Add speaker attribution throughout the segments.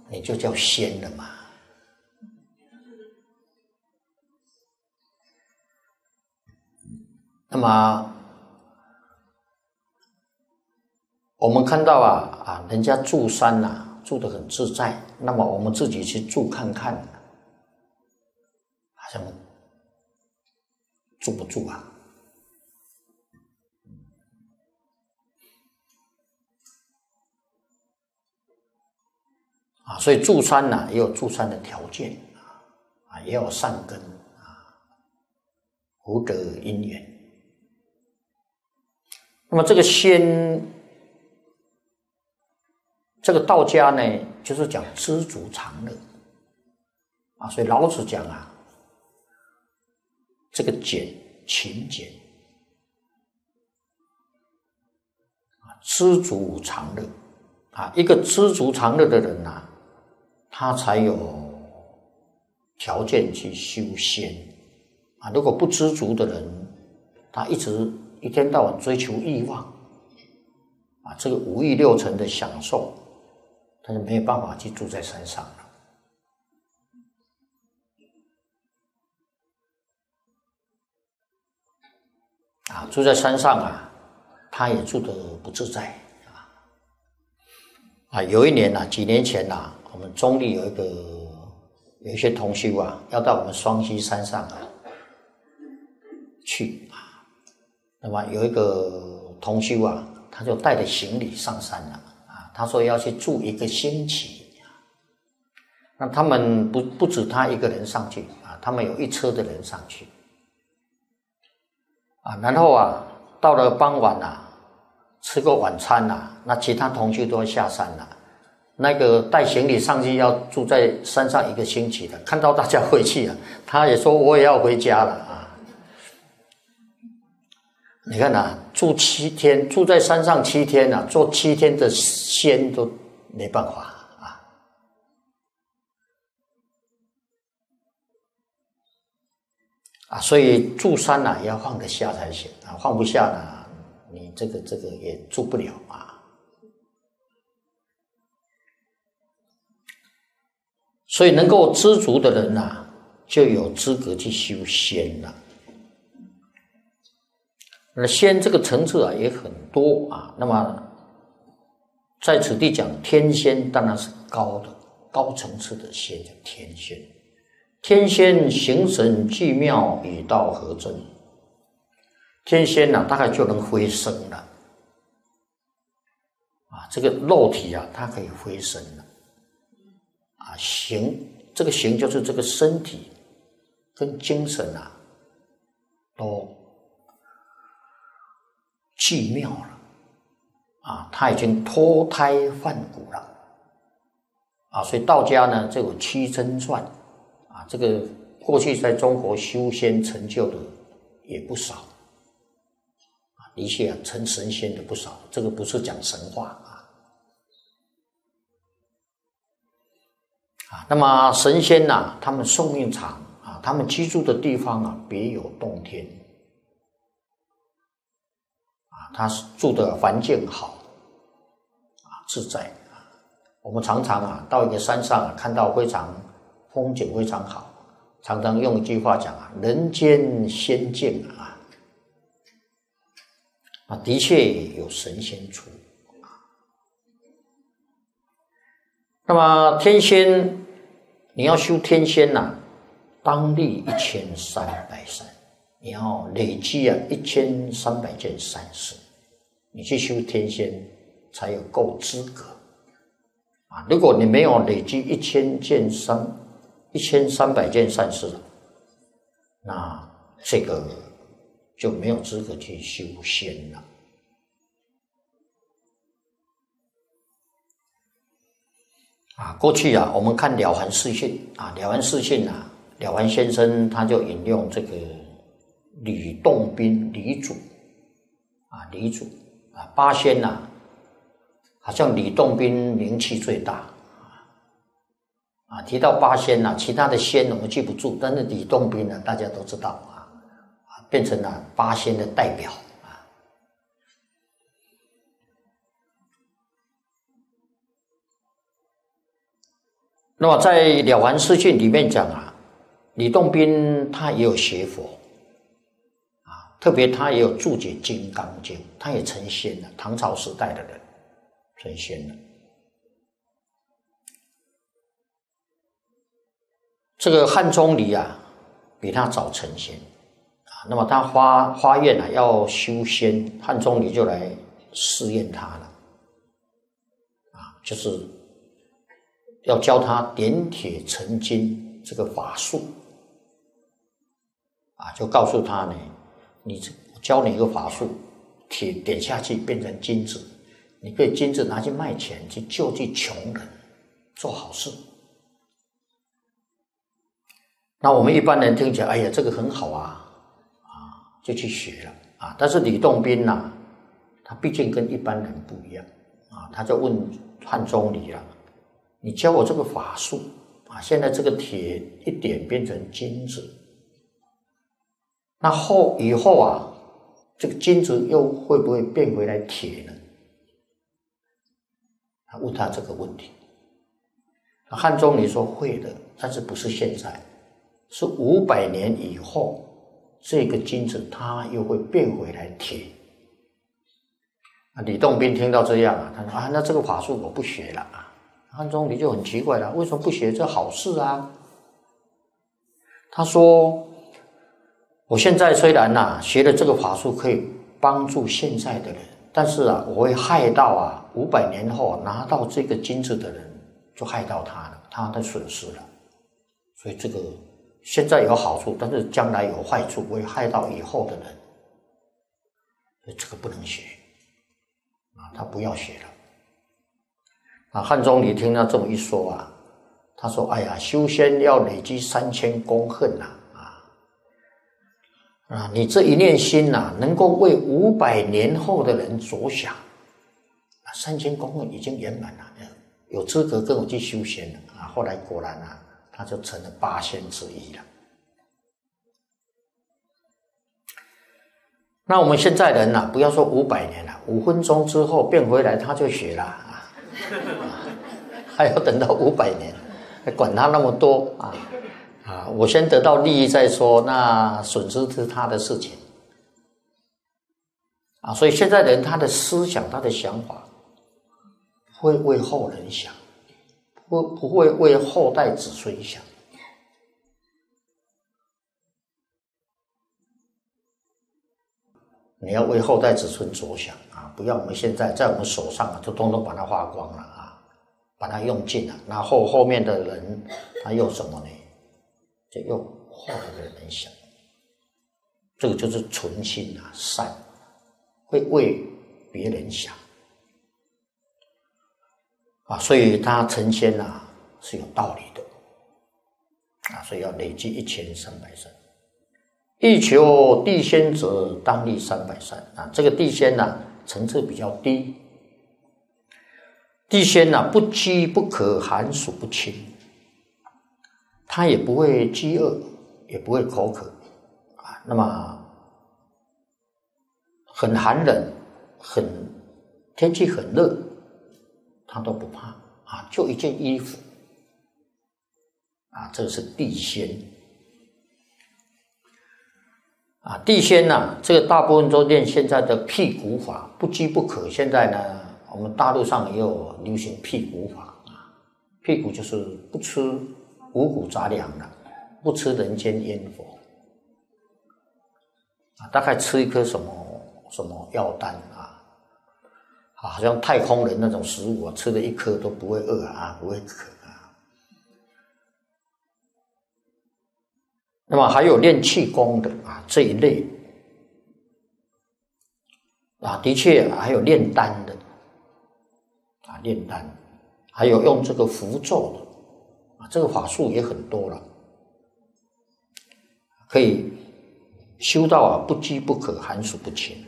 Speaker 1: 你就叫仙了嘛。那么我们看到人家住山住得很自在，那么我们自己去住看看，好像住不住啊？所以住山也有住山的条件也有善根福德因缘。那么这个仙，这个道家呢，就是讲知足常乐所以老子讲这个俭勤俭知足常乐一个知足常乐的人他才有条件去修仙如果不知足的人，他一天到晚追求欲望这个五欲六尘的享受，他就没有办法去住在山上了住在山上他也住得不自在有一年几年前我们中立有一些同修要到我们双溪山上去那么有一个同修他就带着行李上山了他说要去住1个星期那他们不止他一个人上去他们有一车的人上去然后到了傍晚吃个晚餐那其他同修都要下山了。那个带行李上去要住在山上1个星期的，看到大家回去他也说我也要回家了你看住7天，住在山上7天做7天的仙都没办法所以住山也要放得下才行放不下你这个也住不了所以能够知足的人就有资格去修仙了。那仙这个层次也很多那么在此地讲天仙，当然是高层次的仙叫天仙。天仙形神俱妙，以道合真。天仙大概就能飞升了这个肉体它可以飞升了这个形就是这个身体跟精神都俱妙了他已经脱胎换骨了所以道家呢就有七真传这个过去在中国修仙成就的也不少的确成神仙的不少，这个不是讲神话那么神仙他们寿命长他们居住的地方别有洞天他住的环境好自在我们常常到一个山上看到风景非常好，常常用一句话讲人间仙境的确有神仙处那么天仙，你要修天仙当立1300善，你要累积1300件善事，你去修天仙才有够资格如果你没有累积1300件善事，那这个就没有资格去修仙了过去我们看了凡四训了凡四训了凡先生他就引用这个吕洞宾吕祖八仙好像吕洞宾名气最大提到八仙其他的仙我们记不住，但是吕洞宾大家都知道变成了八仙的代表那么在《了凡四训》里面讲啊，李洞宾他也有学佛啊，特别他也有注解《金刚经》，他也成仙了，唐朝时代的人成仙了。这个汉钟离啊，比他早成仙啊。那么他发愿啊要修仙，汉钟离就来试验他了啊，就是要教他点铁成金这个法术啊，就告诉他呢，我教你一个法术，铁点下去变成金子，你可以金子拿去卖钱，去救济穷人，做好事。那我们一般人听起来，哎呀，这个很好啊，就去学了啊。但是李洞宾呐，他毕竟跟一般人不一样啊，他就问汉钟离了：“你教我这个法术啊，现在这个铁一点变成金子，那以后啊，这个金子又会不会变回来铁呢？”他问他这个问题，汉钟离说会的，但是不是现在。是500年以后，这个金子它又会变回来铁。李洞宾听到这样啊，他说啊，那这个法术我不学了啊。汉钟离就很奇怪了，为什么不学？这好事啊。他说，我现在虽然学了这个法术可以帮助现在的人，但是我会害到500年后拿到这个金子的人，就害到他了，他的损失了。所以这个现在有好处，但是将来有坏处，会害到以后的人，所以这个不能学啊，他不要学了。汉钟离听他这么一说啊，他说：“哎呀，修仙要累积3000功恨你这一念心能够为500年后的人着想，3000功恨已经圆满了，有资格跟我去修仙了啊。”后来果然他就成了8仙之一了。那我们现在人不要说500年了，5分钟之后变回来他就学了还要等到500年，管他那么多我先得到利益再说，那损失是他的事情所以现在人他的思想他的想法会为后人想，不会为后代子孙想。你要为后代子孙着想不要我们现在在我们手上就通通把它花光了把它用尽了，那后面的人他用什么呢？就用后来的人想，这个就是纯心善，会为别人想所以他成仙是有道理的所以要累积1300善。欲求地仙者，当立300善这个地仙层次比较低，地仙不饥不渴，寒暑不侵，他也不会饥饿，也不会口渴那么很寒冷，天气很热，他都不怕就一件衣服这个是地仙地仙这个大部分都练现在的辟谷法，不饥不渴。现在呢，我们大陆上也有流行辟谷法辟谷就是不吃五谷杂粮了，不吃人间烟火大概吃一颗什么药丹好像太空人那种食物吃了一颗都不会饿不会渴那么还有练气功的这一类的确还有炼丹的炼丹，还有用这个符咒的这个法术也很多了，可以修到不饥不渴，寒暑不侵。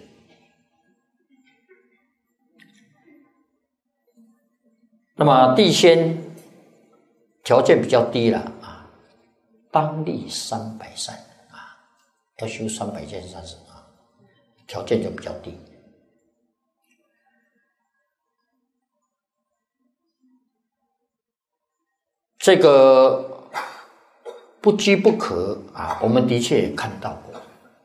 Speaker 1: 那么地仙条件比较低了当立300善要修300件善事条件就比较低。 这个不饥不渴啊，我们的确也看到过。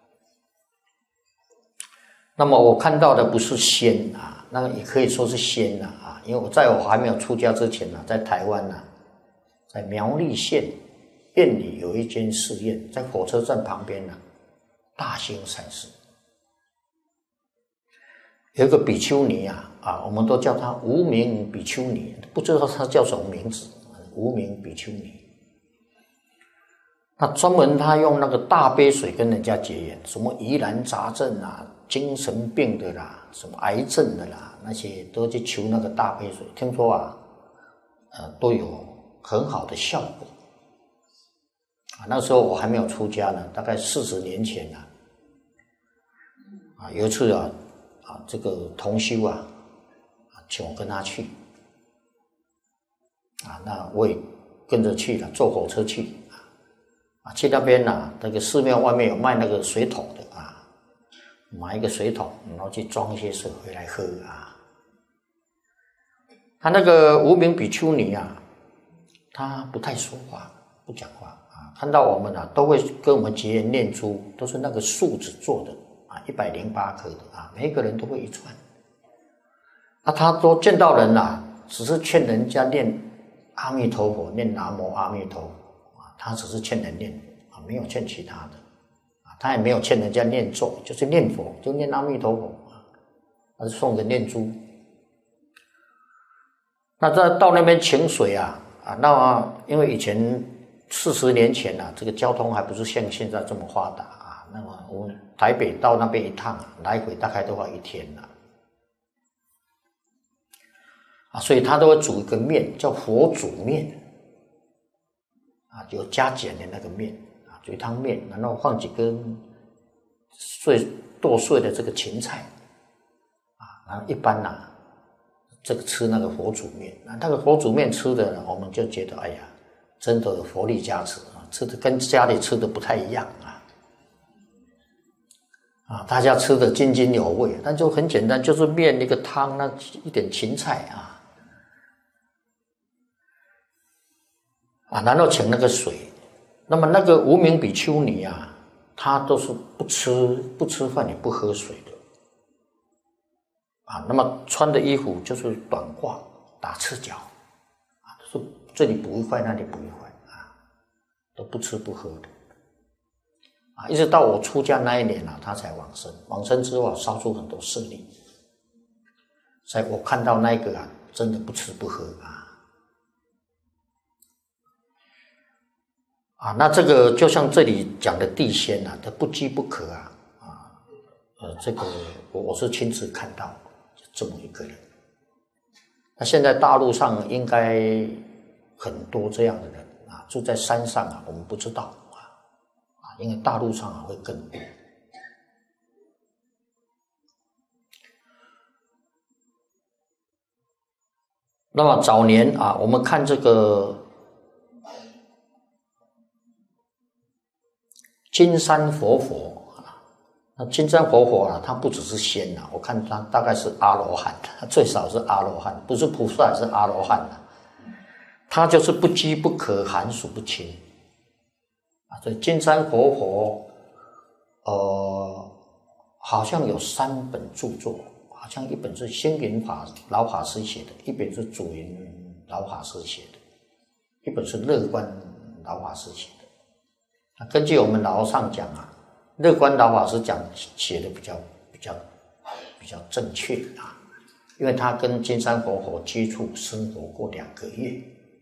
Speaker 1: 那么我看到的不是仙啊，那个也可以说是仙啊，因为我还没有出家之前在台湾在苗栗县院里有一间寺院，在火车站旁边大兴禅师有一个比丘尼我们都叫她无名比丘尼，不知道她叫什么名字，无名比丘尼。那专门他用那个大杯水跟人家结缘，什么疑难杂症精神病的啦，什么癌症的啦，那些都去求那个大杯水，听说都有很好的效果。那时候我还没有出家呢，大概40年前有一次这个同修请我跟他去那我也跟着去了，坐火车去去那边那个寺庙外面有卖那个水桶的买一个水桶，然后去装一些水回来喝他那个无名比丘尼他不太说话，不讲话看到我们都会跟我们结缘念珠，都是那个树子做的108颗的每一个人都会一串他都见到人只是劝人家念阿弥陀佛，念南无阿弥陀佛他只是劝人念没有劝其他的他也没有劝人家念咒，就是念佛，就念阿弥陀佛他是送个念珠。那到那边请水那因为以前40年前这个交通还不是像现在这么发达那么我们台北到那边一趟来回大概都要1天所以他都会煮一个面叫佛煮面有加碱的那个面煮一汤面，然后放几根剁碎的这个芹菜然后一般这个吃那个佛煮面那个佛煮面吃的我们就觉得哎呀真的有佛力加持吃的跟家里吃的不太一样大家吃的津津有味，但就很简单，就是面一个汤，那一点芹菜然后请那个水。那么那个无名比丘尼他都是不吃饭也不喝水的那么穿的衣服就是短褂打赤脚都是这里不愉快那里不愉快都不吃不喝的一直到我出家那一年他才往生。往生之后烧出很多舍利，所以我看到那个真的不吃不喝那这个就像这里讲的地仙他不饥不渴这个我是亲自看到这么一个人。那现在大陆上应该很多这样的人住在山上我们不知道因为大陆上会更多。那么早年我们看这个金山活佛那金山活佛他不只是仙我看他大概是阿罗汉，最少是阿罗汉，不是菩萨是阿罗汉他就是不饥不渴，寒暑不侵所以金山活佛好像有3本著作，好像一本是星云老法师写的，一本是祖云老法师写的，一本是乐观老法师写的。根据我们老和尚讲乐观老法师写的比较正确因为他跟金山活佛接触生活过2个月。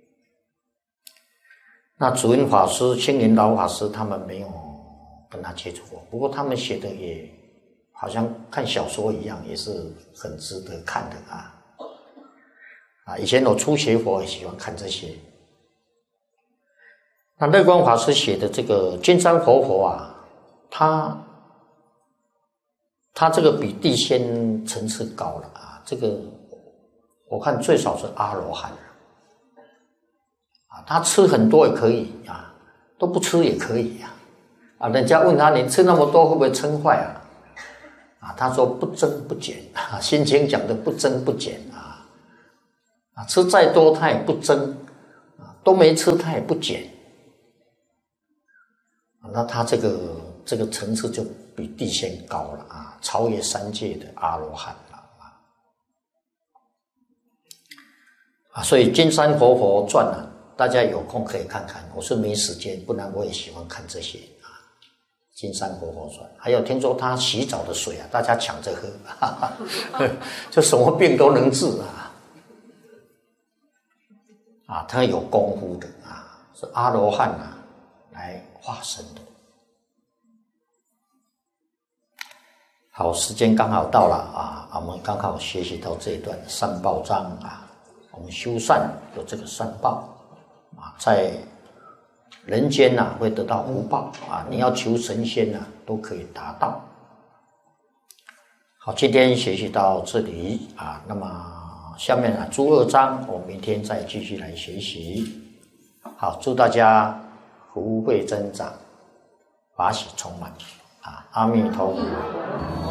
Speaker 1: 那祖云法师、星云老法师他们没有跟他接触过，不过他们写的也好像看小说一样，也是很值得看的以前我初学佛也喜欢看这些。那乐观法师写的这个金山活佛他这个比地仙层次高了这个我看最少是阿罗汉他吃很多也可以都不吃也可以人家问他你吃那么多会不会撑坏他说不增不减心经讲的不增不减吃再多他也不增都没吃，他也不减，那他这个层次就比地仙高了啊，超越三界的阿罗汉了啊！所以《金山活佛传》啊，大家有空可以看看。我是没时间，不然我也喜欢看这些啊，《金山活佛传》。还有听说他洗澡的水啊，大家抢着喝，哈哈，就什么病都能治啊！啊，他有功夫的啊，是阿罗汉啊来化身的。好，时间刚好到了啊，我们刚好学习到这一段善报章啊，我们修善有这个善报啊，在人间啊会得到福报啊，你要求神仙啊都可以达到。好，今天学习到这里啊，那么下面啊诸二章我们明天再继续来学习。好，祝大家福慧增长，法喜充满啊！阿弥陀佛。